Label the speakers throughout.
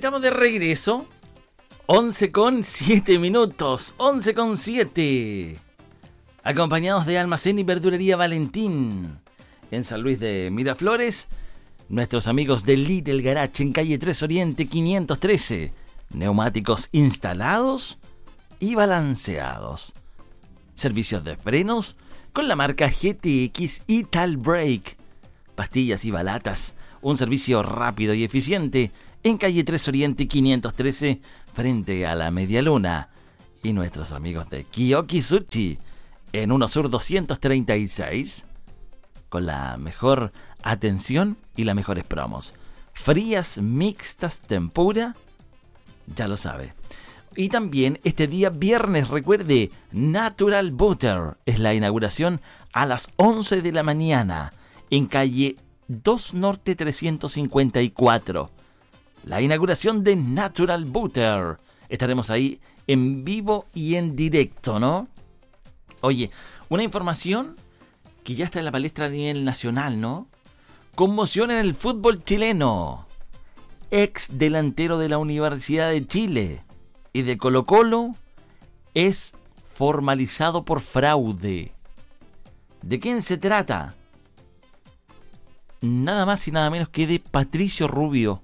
Speaker 1: Estamos de regreso. 11:07. 11:07. Acompañados de Almacén y Verdulería Valentín. En San Luis de Miraflores. Nuestros amigos de Little Garage en calle 3 Oriente 513. Neumáticos instalados y balanceados. Servicios de frenos con la marca GTX Ital Brake. Pastillas y balatas. Un servicio rápido y eficiente en calle 3 Oriente 513 frente a la Media Luna. Y nuestros amigos de Kiyoki Sushi en 1 Sur 236 con la mejor atención y las mejores promos. Frías, mixtas, tempura, ya lo sabe. Y también este día viernes, recuerde, Natural Butter es la inauguración a las 11 de la mañana en calle 2 Norte 354. La inauguración de Natural Butter. Estaremos ahí en vivo y en directo, ¿no? Oye, una información que ya está en la palestra a nivel nacional, ¿no? Conmoción en el fútbol chileno. Ex delantero de la Universidad de Chile y de Colo-Colo es formalizado por fraude. ¿De quién se trata? Nada más y nada menos que de Patricio Rubio.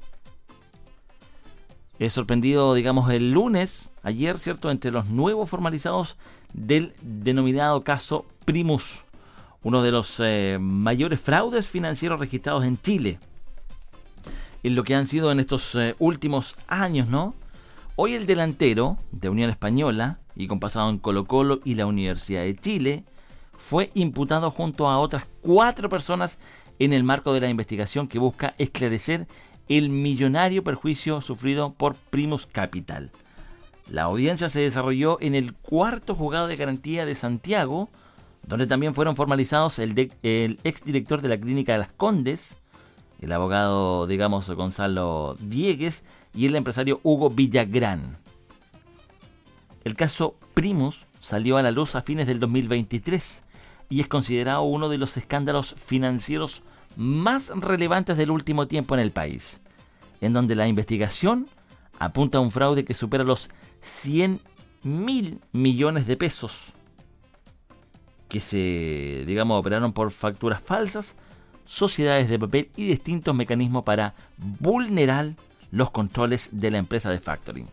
Speaker 1: He sorprendido, digamos, el lunes, ayer, ¿cierto?, entre los nuevos formalizados del denominado caso Primus, uno de los mayores fraudes financieros registrados en Chile, en lo que han sido en estos últimos años, ¿no? Hoy el delantero de Unión Española, y con pasado en Colo-Colo y la Universidad de Chile, fue imputado junto a otras 4 personas en el marco de la investigación que busca esclarecer el millonario perjuicio sufrido por Primus Capital. La audiencia se desarrolló en el 4º juzgado de garantía de Santiago, donde también fueron formalizados el exdirector de la Clínica de Las Condes, el abogado, digamos, Gonzalo Diegues, y el empresario Hugo Villagrán. El caso Primus salió a la luz a fines del 2023 y es considerado uno de los escándalos financieros más relevantes del último tiempo en el país, en donde la investigación apunta a un fraude que supera los 100.000 millones de pesos, que se, digamos, operaron por facturas falsas, sociedades de papel y distintos mecanismos para vulnerar los controles de la empresa de factoring.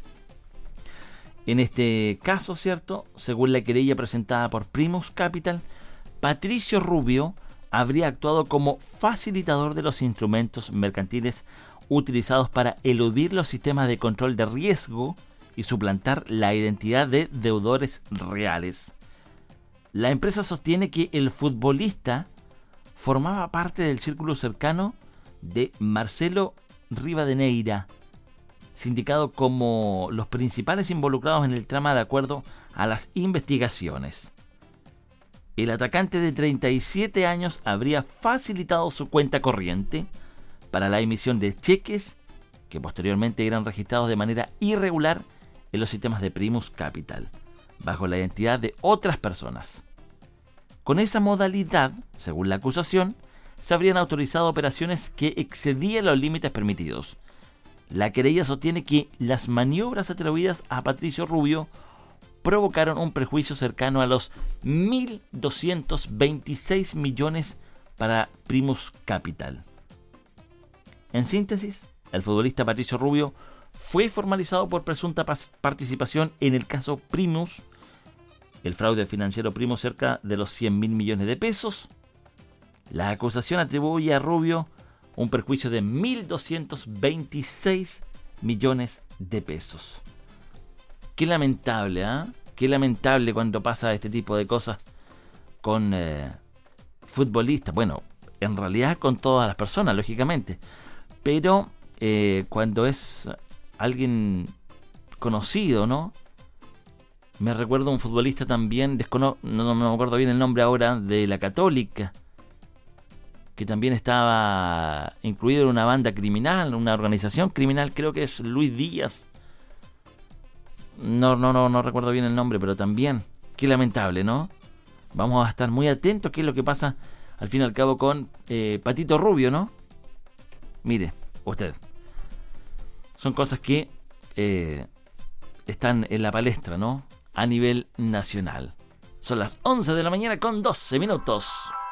Speaker 1: En este caso, ¿cierto?, según la querella presentada por Primus Capital, Patricio Rubio habría actuado como facilitador de los instrumentos mercantiles utilizados para eludir los sistemas de control de riesgo y suplantar la identidad de deudores reales. La empresa sostiene que el futbolista formaba parte del círculo cercano de Marcelo Rivadeneira, sindicado como los principales involucrados en el trama de acuerdo a las investigaciones. El atacante de 37 años habría facilitado su cuenta corriente para la emisión de cheques que posteriormente eran registrados de manera irregular en los sistemas de Primus Capital, bajo la identidad de otras personas. Con esa modalidad, según la acusación, se habrían autorizado operaciones que excedían los límites permitidos. La querella sostiene que las maniobras atribuidas a Patricio Rubio provocaron un perjuicio cercano a los 1.226 millones para Primus Capital. En síntesis, el futbolista Patricio Rubio fue formalizado por presunta participación en el caso Primus, el fraude financiero Primus cerca de los 100.000 millones de pesos. La acusación atribuye a Rubio un perjuicio de 1.226 millones de pesos. Qué lamentable, ¿ah? Qué lamentable cuando pasa este tipo de cosas con futbolistas. Bueno, en realidad con todas las personas, lógicamente. Pero cuando es alguien conocido, ¿no? Me recuerdo un futbolista también, no me acuerdo bien el nombre ahora, de la Católica, que también estaba incluido en una banda criminal, una organización criminal, creo que es Luis Díaz. No recuerdo bien el nombre, pero también, qué lamentable, ¿no? Vamos a estar muy atentos a qué es lo que pasa al fin y al cabo con Patito Rubio, ¿no? Mire, usted. son cosas que están en la palestra, ¿no? A nivel nacional. Son las 11 de la mañana con 12 minutos.